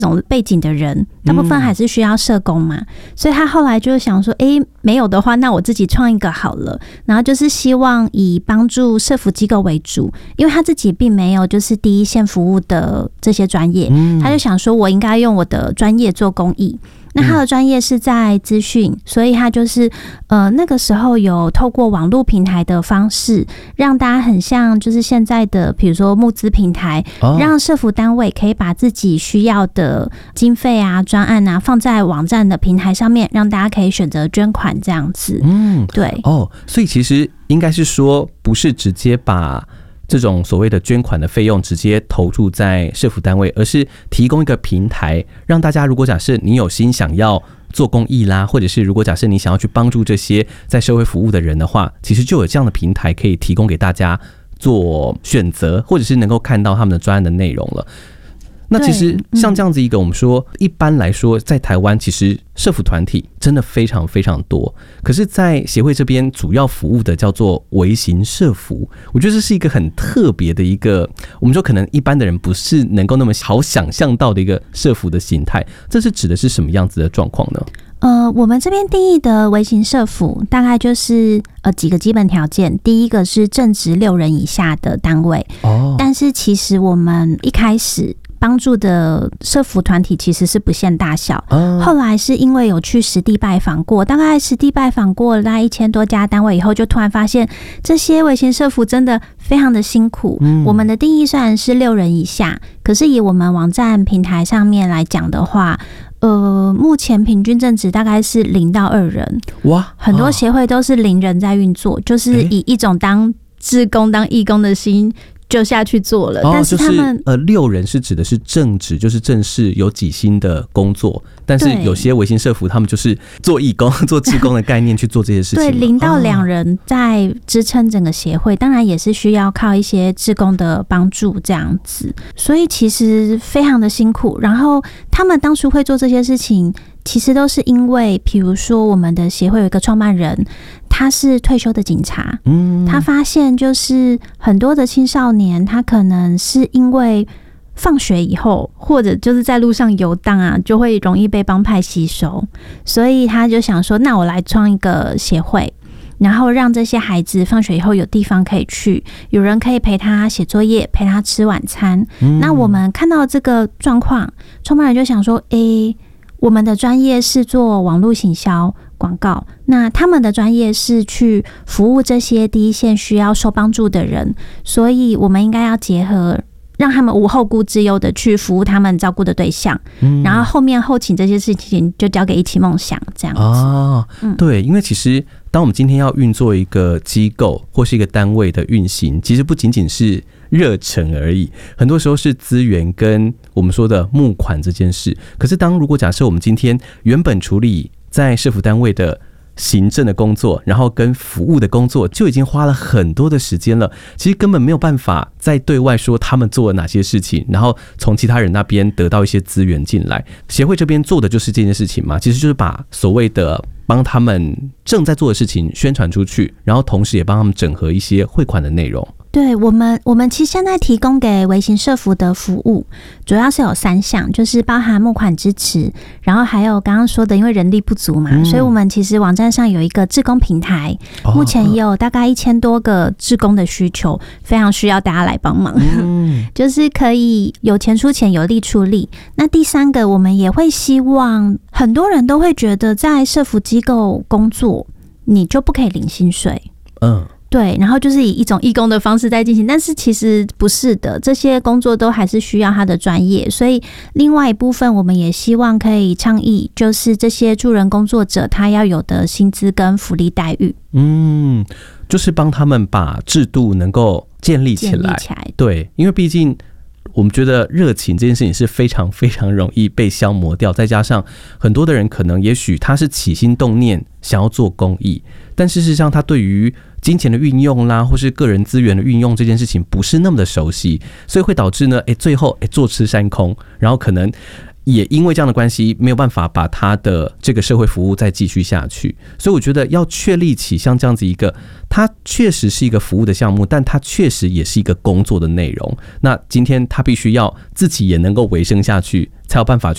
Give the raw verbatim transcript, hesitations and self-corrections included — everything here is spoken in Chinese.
种背景的人，大部分还是需要社工嘛，嗯、所以他后来就想说，哎，没有的话，那我自己创一个好了。然后就是希望以帮助社福机构为主，因为他自己并没有就是第一线服务的这些专业，嗯、他就想说，我应该用我的专业做公益。那他的专业是在资讯，所以他就是呃那个时候有透过网络平台的方式，让大家很像就是现在的比如说募资平台，哦、让社福单位可以把自己需要的经费啊、专案啊放在网站的平台上面，让大家可以选择捐款这样子。嗯，对。哦， 所以其实应该是说，不是直接把这种所谓的捐款的费用直接投入在社福单位，而是提供一个平台，让大家如果假设你有心想要做公益啦，或者是如果假设你想要去帮助这些在社会服务的人的话，其实就有这样的平台可以提供给大家做选择，或者是能够看到他们的专案的内容了。那其实像这样子一个，我们说一般来说，在台湾其实社福团体真的非常非常多，可是，在协会这边主要服务的叫做微型社福，我觉得这是一个很特别的一个，我们说可能一般的人不是能够那么好想象到的一个社福的形态。这是指的是什么样子的状况呢？ 呃，我们这边定义的微型社福大概就是呃几个基本条件。第一个是正职六人以下的单位，哦，但是其实我们一开始帮助的社福团体其实是不限大小，嗯、后来是因为有去实地拜访过，大概实地拜访过了大概一千多家单位以后，就突然发现这些微型社福真的非常的辛苦。嗯、我们的定义虽然是六人以下，可是以我们网站平台上面来讲的话，呃，目前平均正职大概是零到二人。哇，很多协会都是零人在运作，就是以一种当志工、当义工的心就下去做了。哦、但是他们、 就是、呃六人是指的是正职，就是正式有几薪的工作，但是有些微型社福他们就是做义工、做志工的概念去做这些事情。 对，零到两人在支撑整个协会，哦、当然也是需要靠一些志工的帮助这样子，所以其实非常的辛苦。然后他们当初会做这些事情，其实都是因为，比如说我们的协会有一个创办人，他是退休的警察，嗯，他发现就是很多的青少年，他可能是因为放学以后，或者就是在路上游荡啊，就会容易被帮派吸收，所以他就想说，那我来创一个协会，然后让这些孩子放学以后有地方可以去，有人可以陪他写作业，陪他吃晚餐。嗯、那我们看到这个状况，创办人就想说，诶、欸，我们的专业是做网络行销广告，那他们的专业是去服务这些第一线需要受帮助的人，所以我们应该要结合，让他们无后顾之忧的去服务他们照顾的对象，嗯、然后后面后勤这些事情就交给一起梦想这样子。哦， 嗯、对，因为其实当我们今天要运作一个机构或是一个单位的运行，其实不仅仅是热忱而已，很多时候是资源跟我们说的募款这件事。可是当如果假设我们今天原本处理在社福单位的行政的工作，然后跟服务的工作就已经花了很多的时间了，其实根本没有办法再对外说他们做了哪些事情，然后从其他人那边得到一些资源进来。协会这边做的就是这件事情嘛，其实就是把所谓的帮他们正在做的事情宣传出去，然后同时也帮他们整合一些汇款的内容。 对，我们我们其实现在提供给微型社福的服务主要是有三项，就是包含募款支持，然后还有刚刚说的因为人力不足嘛，嗯、所以我们其实网站上有一个志工平台，哦、目前也有大概一千多个志工的需求，非常需要大家来帮忙，嗯、就是可以有钱出钱，有力出力。那第三个，我们也会希望很多人都会觉得在社福机构工作你就不可以领薪水，嗯。对，然后就是以一种义工的方式在进行，但是其实不是的，这些工作都还是需要他的专业，所以另外一部分我们也希望可以倡议，就是这些助人工作者他要有的薪资跟福利待遇， 嗯，就是帮他们把制度能够建立起来， 建立起来， 对，因为毕竟我们觉得热情这件事情是非常非常容易被消磨掉，再加上很多的人可能也许他是起心动念想要做公益，但事实上他对于金钱的运用啦，或是个人资源的运用这件事情不是那么的熟悉，所以会导致呢，哎，最后哎坐吃山空，然后可能也因为这样的关系没有办法把他的这个社会服务再继续下去，所以我觉得要确立起像这样子一个，它确实是一个服务的项目，但它确实也是一个工作的内容。那今天他必须要自己也能够维生下去，才有办法